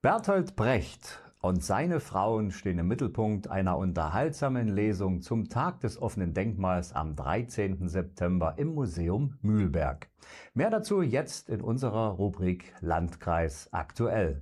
Bertolt Brecht und seine Frauen stehen im Mittelpunkt einer unterhaltsamen Lesung zum Tag des offenen Denkmals am 13. September im Museum Mühlberg. Mehr dazu jetzt in unserer Rubrik Landkreis aktuell.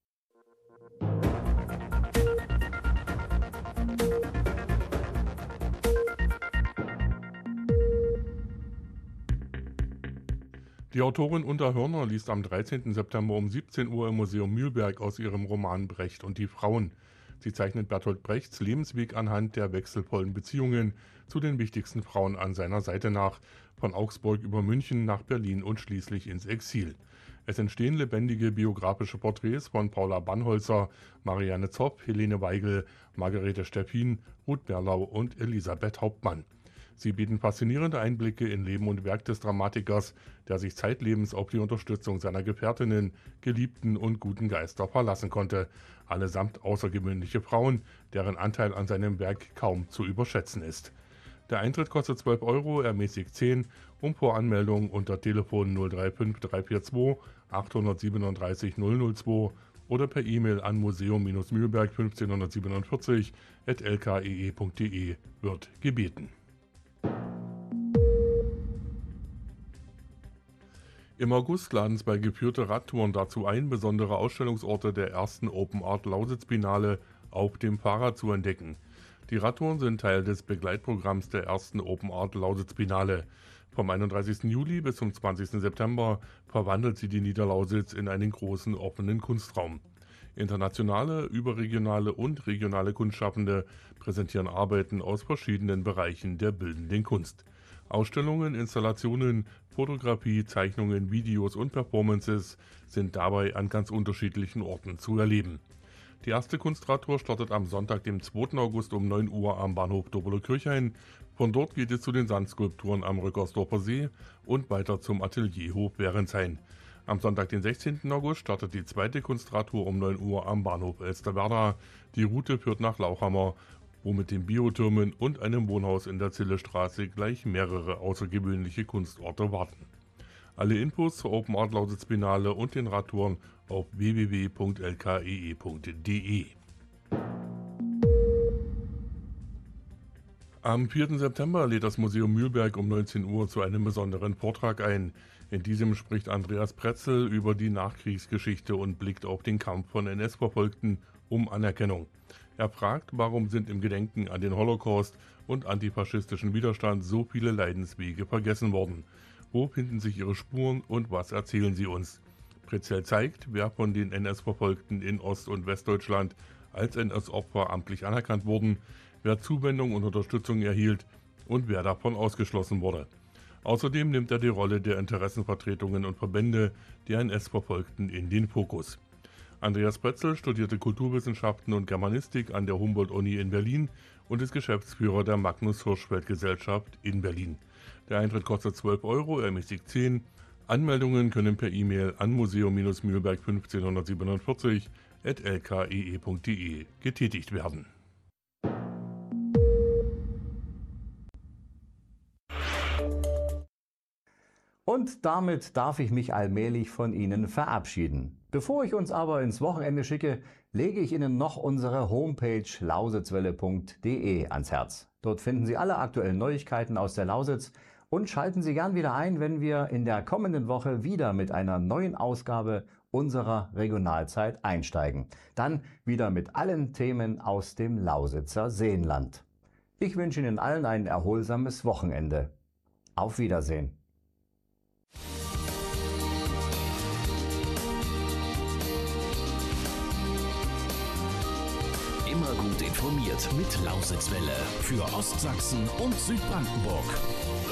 Die Autorin Uta Hörner liest am 13. September um 17 Uhr im Museum Mühlberg aus ihrem Roman Brecht und die Frauen. Sie zeichnet Bertolt Brechts Lebensweg anhand der wechselvollen Beziehungen zu den wichtigsten Frauen an seiner Seite nach, von Augsburg über München nach Berlin und schließlich ins Exil. Es entstehen lebendige biografische Porträts von Paula Bannholzer, Marianne Zopp, Helene Weigel, Margarete Steffin, Ruth Berlau und Elisabeth Hauptmann. Sie bieten faszinierende Einblicke in Leben und Werk des Dramatikers, der sich zeitlebens auf die Unterstützung seiner Gefährtinnen, Geliebten und guten Geister verlassen konnte. Allesamt außergewöhnliche Frauen, deren Anteil an seinem Werk kaum zu überschätzen ist. Der Eintritt kostet 12 €, ermäßigt 10, Voranmeldung unter Telefon 035 342 837 002 oder per E-Mail an museum-mühlberg 1547@lkee.de wird gebeten. Im August laden zwei geführte Radtouren dazu ein, besondere Ausstellungsorte der ersten Open Art Lausitz-Biennale auf dem Fahrrad zu entdecken. Die Radtouren sind Teil des Begleitprogramms der ersten Open Art Lausitz-Biennale. Vom 31. Juli bis zum 20. September verwandelt sie die Niederlausitz in einen großen offenen Kunstraum. Internationale, überregionale und regionale Kunstschaffende präsentieren Arbeiten aus verschiedenen Bereichen der bildenden Kunst. Ausstellungen, Installationen, Fotografie, Zeichnungen, Videos und Performances sind dabei an ganz unterschiedlichen Orten zu erleben. Die erste Kunstradtour startet am Sonntag, dem 2. August um 9 Uhr am Bahnhof Doberle-Kirchhain. Von dort geht es zu den Sandskulpturen am Rückersdorfer See und weiter zum Atelierhof Währenshain. Am Sonntag, den 16. August, startet die zweite Kunstradtour um 9 Uhr am Bahnhof Elsterwerda. Die Route führt nach Lauchhammer, wo mit den Biotürmen und einem Wohnhaus in der Zillestraße gleich mehrere außergewöhnliche Kunstorte warten. Alle Infos zur Open Art Lausitz Biennale und den Radtouren auf www.lkee.de. Am 4. September lädt das Museum Mühlberg um 19 Uhr zu einem besonderen Vortrag ein. In diesem spricht Andreas Pretzel über die Nachkriegsgeschichte und blickt auf den Kampf von NS-Verfolgten um Anerkennung. Er fragt, warum sind im Gedenken an den Holocaust und antifaschistischen Widerstand so viele Leidenswege vergessen worden? Wo finden sich ihre Spuren und was erzählen sie uns? Pretzel zeigt, wer von den NS-Verfolgten in Ost- und Westdeutschland als NS-Opfer amtlich anerkannt wurden, wer Zuwendung und Unterstützung erhielt und wer davon ausgeschlossen wurde. Außerdem nimmt er die Rolle der Interessenvertretungen und Verbände der NS-Verfolgten in den Fokus. Andreas Pretzel studierte Kulturwissenschaften und Germanistik an der Humboldt-Uni in Berlin und ist Geschäftsführer der Magnus-Hirschfeld-Gesellschaft in Berlin. Der Eintritt kostet 12 €, ermäßigt 10. Anmeldungen können per E-Mail an museum-mühlberg 1547/lkee.de getätigt werden. Und damit darf ich mich allmählich von Ihnen verabschieden. Bevor ich uns aber ins Wochenende schicke, lege ich Ihnen noch unsere Homepage lausitzwelle.de ans Herz. Dort finden Sie alle aktuellen Neuigkeiten aus der Lausitz und schalten Sie gern wieder ein, wenn wir in der kommenden Woche wieder mit einer neuen Ausgabe unserer Regionalzeit einsteigen. Dann wieder mit allen Themen aus dem Lausitzer Seenland. Ich wünsche Ihnen allen ein erholsames Wochenende. Auf Wiedersehen. Immer gut informiert mit Lausitzwelle für Ostsachsen und Südbrandenburg.